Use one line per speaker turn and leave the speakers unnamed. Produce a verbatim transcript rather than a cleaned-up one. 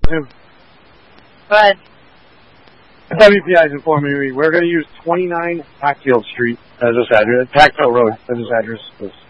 Zoom.
But
W P I is informing me we're going to use twenty-nine Packfield Street as this address, Packfield Road as this address.